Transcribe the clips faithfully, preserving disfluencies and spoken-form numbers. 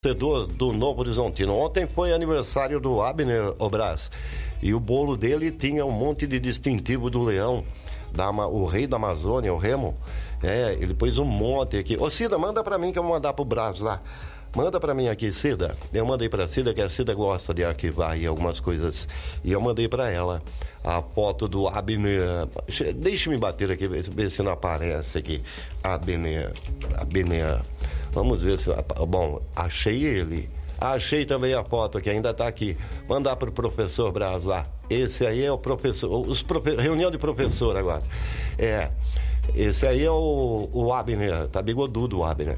torcedor do Novo Horizontino. Ontem foi aniversário do Abner Obraz e o bolo dele tinha um monte de distintivo do leão, da, o rei da Amazônia, o Remo. É, ele pôs um monte aqui. Ô Cida, manda pra mim que eu vou mandar pro Braz lá. Manda pra mim aqui, Cida. Eu mandei pra Cida, que a Cida gosta de arquivar aí algumas coisas. E eu mandei pra ela a foto do Abner. Deixa-me bater aqui, ver se não aparece aqui. Abner. Abner. Vamos ver se... Bom, achei ele. Achei também a foto que ainda tá aqui. Mandar pro professor Braz lá. Esse aí é o professor... Os profe... Reunião de professor agora. É. Esse aí é o, o Abner. Tá bigodudo o Abner.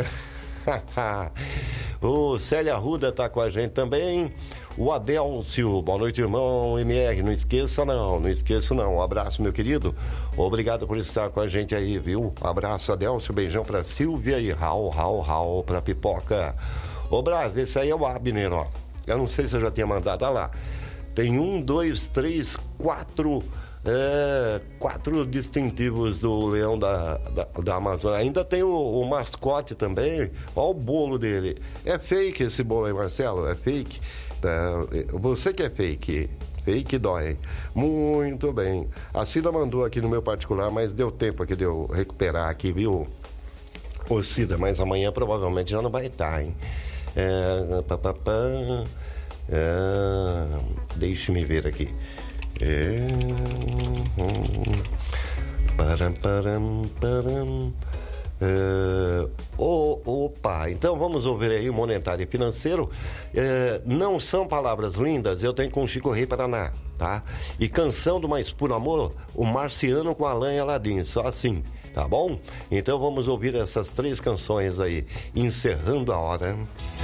O Célia Arruda tá com a gente também. O Adélcio, boa noite, irmão M R, não esqueça não, não esqueça não. Um abraço, meu querido, obrigado por estar com a gente aí, viu? Um abraço, Adélcio, beijão pra Silvia e Raul, Raul, Raul pra Pipoca. Ô Braz, esse aí é o Abner, ó. Eu não sei se eu já tinha mandado, olha lá. Tem um, dois, três, quatro... É, quatro distintivos do leão da, da, da Amazônia. Ainda tem o, o mascote também. Olha o bolo dele. É fake esse bolo aí, Marcelo? É fake? É, você que é fake. Fake dói. Muito bem. A Cida mandou aqui no meu particular, mas deu tempo aqui de eu recuperar aqui, viu? Ô Cida, mas amanhã provavelmente já não vai estar, hein? É, pá, pá, pá, é, deixe-me ver aqui. É... Param, param, param. É... Oh, opa, então vamos ouvir aí o monetário e financeiro. É... Não são palavras lindas, eu tenho com o Chico Rei Paraná, tá? E canção do Mais Puro Amor, o Marciano com Alain e Aladim, só assim, tá bom? Então vamos ouvir essas três canções aí, encerrando a hora.